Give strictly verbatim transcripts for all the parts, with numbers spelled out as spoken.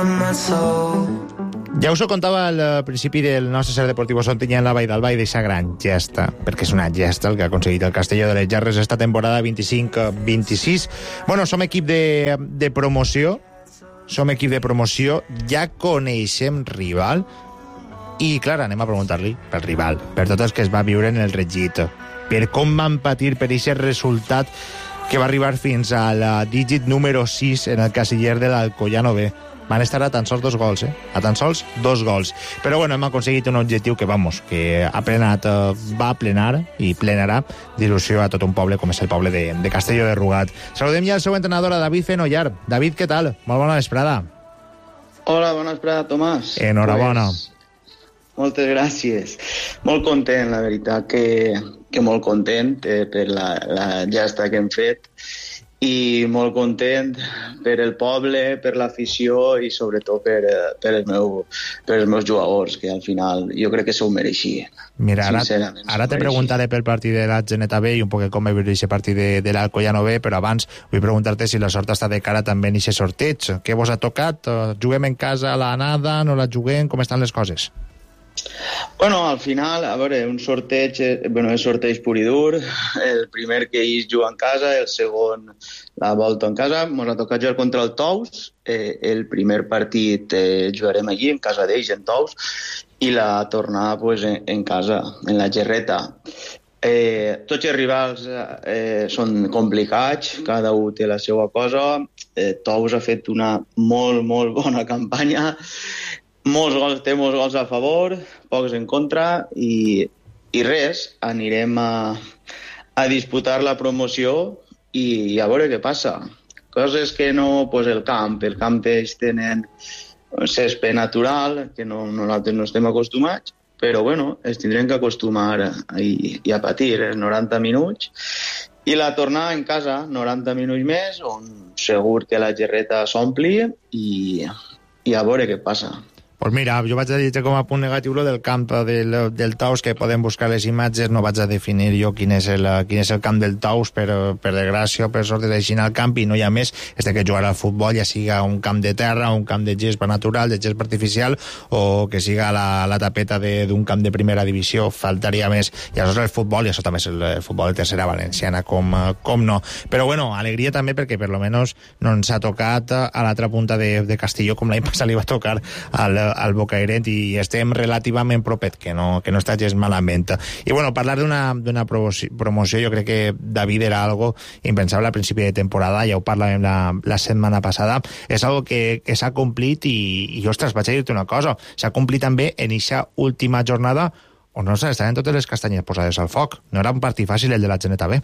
Ja us ho contava al principi del nostre ser Deportivo Sontinya en la Vall d'Alba i d'aquesta gran gesta, perquè és una gesta el que ha aconseguit el Castelló de les Gerres esta temporada vint-i-cinc vint-i-sis. Bueno, som equip de, de promoció, som equip de promoció, ja coneixem rival i, clar, anem a preguntar-li pel rival, per tot el que es va viure en el Regit, per com van patir per aquest resultat que va arribar fins al dígit número sis en el casiller de l'Alcoyano B. Van estar a tan sols dos gols, eh? A tan sols dos gols. Però, bueno, hem aconseguit un objectiu que, vamos, que ha plenat, va plenar i plenarà d'il·lusió a tot un poble com és el poble de, de Castelló de Rugat. Saludem ja el seu entrenador, a David Fenollar. David, què tal? Molt bona vesprada. Hola, bona vesprada, Tomàs. Enhorabona. Pues, moltes gràcies. Molt content, la veritat, que, que molt content eh, per la, la gesta que hem fet, i molt content per el poble, per l'afició i sobretot per, per, el meu, per els meus jugadors, que al final jo crec que s'ho mereixien. Mira, ara, ara te preguntaré pel partit de la Geneta B i un poc com va viure aquest partit de, de l'Alcoyano B, però abans vull preguntar-te si la sort està de cara també en aquest sorteig. Què vos ha tocat? Juguem en casa a la nada? No la juguem? Com estan les coses? Bueno, al final, a veure, un sorteig, bueno, és sorteig pur i dur. El primer que ells juga en casa, el segon la volta en casa. Ens ha tocat jugar contra el Tous. Eh, el primer partit eh, jugarem allí, en casa d'ells, en Tous, i la tornada pues, en, en casa, en la Gerreta. Eh, tots els rivals eh, són complicats, cada un té la seva cosa. Eh, Tous ha fet una molt, molt bona campanya. Molts gols, té molts gols a favor, pocs en contra, i, i res, anirem a, a disputar la promoció i, i a veure què passa. Coses que no, pues el camp, el camp ells tenen césped natural, que no, nosaltres no estem acostumats, però bueno, es tindrem que acostumar a, i, i a patir els noranta minuts. I la tornada en casa, noranta minuts més, on segur que la Gerreta s'ompli i, i a veure què passa. Pues mira, jo vaig a dir com a punt negatiu lo del camp del, del Tous, que podem buscar les imatges, no vaig a definir jo quin és el, quin és el camp del Tous, per, per desgràcia o per sort de deixar al camp, i no hi ha més, és de que jugar al futbol ja siga un camp de terra, un camp de gespa natural, de gespa artificial, o que siga la, la tapeta d'un camp de primera divisió, faltaria més. I això és el futbol, i això també és el, el futbol de tercera valenciana, com, com no. Però bueno, alegria també perquè per lo menos no ens ha tocat a l'altra punta de, de Castelló, com l'any passat li va tocar al al Bocairent, i estem relativament propet, que no, que no està gens malament. I bueno, parlar d'una promoció, jo crec que David era algo impensable al principi de temporada, ja ho parlàvem la, la setmana passada, és algo que, que s'ha complit i, i ostres, vaig a dir-te una cosa, s'ha complit també en aquesta última jornada on no s'estaven totes les castanyes posades al foc. No era un partit fàcil el de la Geneta B.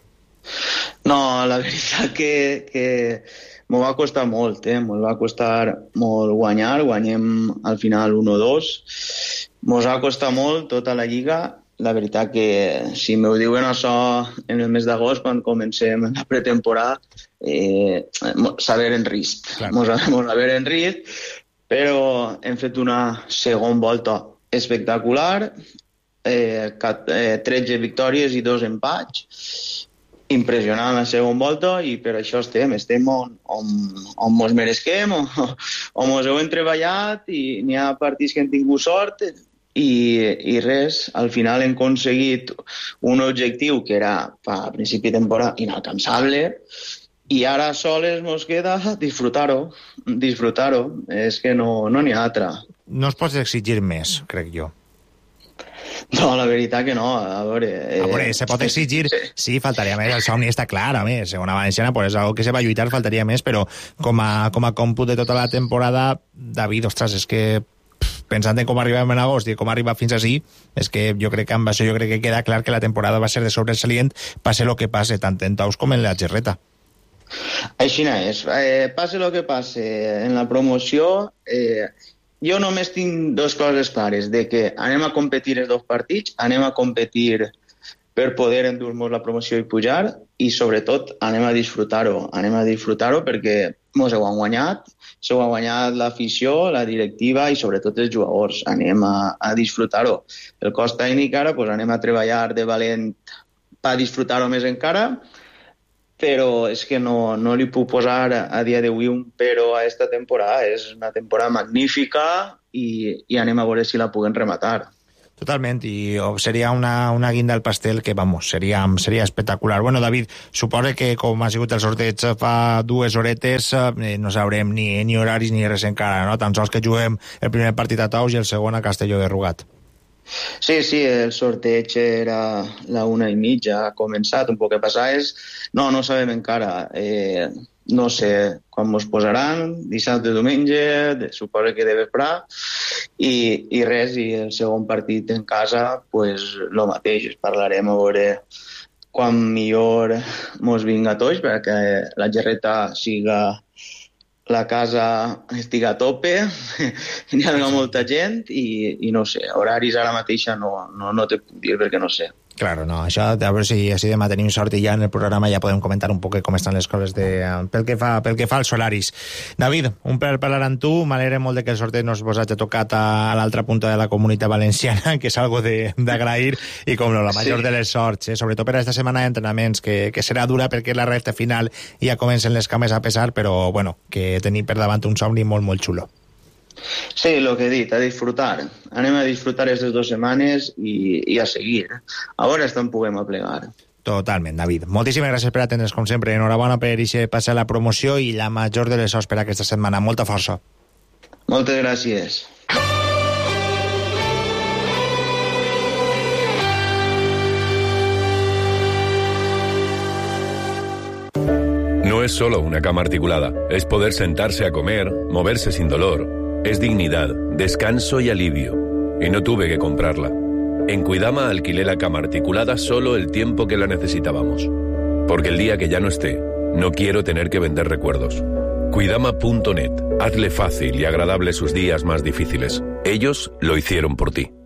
No, la veritat que... que... m'ho va costar molt, eh? M'ho va costar molt guanyar, guanyem al final un o dos. M'ho va costar molt tota la lliga. La veritat que si m'ho diuen això en el mes d'agost, quan comencem la pretemporada, eh, saber en risc. Mos saber en risc, però hem fet una segona volta espectacular, eh, tretze victòries i dos empats, impressionant la segona volta, i per això estem, estem on, on, on mos meresquem, on, on mos heu treballat, i n'hi ha partits que hem tingut sort, i, i res, al final hem aconseguit un objectiu que era a principi de temporada inalcançable, i ara sols mos queda disfrutar-ho, disfrutar-ho, és que no n'hi no ha altra. No es pots exigir més, crec jo. No, la veritat que no, a veure... Eh, a veure, se pot exigir, sí, sí, faltaria més, el somni està clar, a més, segona valenciana, pues és algo que se va lluitar, faltaria més, però com a, com a còmput de tota la temporada, David, ostres, és que pff, pensant en com arribem en agost i com arriba fins així, és que jo crec que amb això jo crec que queda clar que la temporada va ser de sobresalient, passe lo que passe, tant en Tous com en la Gerreta. Així no és, eh, passe lo que passe en la promoció... Eh, jo només tinc dues coses clares, de que anem a competir els dos partits, anem a competir per poder endur-nos la promoció i pujar, i sobretot anem a disfrutar-ho, anem a disfrutar-ho perquè mos heu guanyat, s'ho ha guanyat l'afició, la directiva i sobretot els jugadors, anem a, a disfrutar-ho. El cos tècnic ara, pues, anem a treballar de valent per disfrutar-ho més encara, però és que no, no li puc posar a dia d'avui un però a aquesta temporada. És una temporada magnífica i, i anem a veure si la puguem rematar. Totalment, i seria una, una guinda al pastel que, vamos, seria, seria espectacular. Bueno, David, suposa que com ha sigut el sorteig fa dues horetes, eh, no sabrem ni, ni horaris ni res encara, no? Tan sols que juguem el primer partit a Tous i el segon a Castelló de Rugat. Sí, sí, el sorteig era la una i mitja, ha començat, un poc que passar és... No, no sabem encara. Eh, no sé quan mos posaran, dissabte, diumenge, suposo que de vespre, i, i res, i el segon partit en casa, pues, lo mateix, parlarem a veure quan millor mos vinga tots, perquè la gerreta siga la casa estigui a tope, hi ha molta gent i, i no sé, horaris ara mateixa no, no, no te puc dir perquè no sé. Claro, no, això, a veure si, si demà tenim sort i ja en el programa ja podem comentar un poc com estan les coses de, pel, que fa, pel que fa als horaris. David, un plaer parlar amb tu, m'alegra molt de que el sorteig no vos hagi tocat a, a l'altra punta de la comunitat valenciana, que és algo d'agrair, i com no, la major sí. de les sorts, eh? Sobretot per aquesta setmana d'entrenaments, que, que serà dura perquè la recta final ja comencen les cames a pesar, però bueno, que tenim per davant un somni molt, molt xulo. Sí, el que he dit, a disfrutar. Anem a disfrutar aquestes dues setmanes i, i a seguir. A veure si en puguem aplegar. Totalment, David. Moltíssimes gràcies per atendre's, com sempre. Enhorabona per ixe passar la promoció i la major de les sorts per aquesta setmana. Molta força. Moltes gràcies. No es solo una cama articulada, es poder sentarse a comer, moverse sin dolor. Es dignidad, descanso y alivio. Y no tuve que comprarla. En Cuidama alquilé la cama articulada solo el tiempo que la necesitábamos. Porque el día que ya no esté, no quiero tener que vender recuerdos. Cuidama punto net. Hazle fácil y agradable sus días más difíciles. Ellos lo hicieron por ti.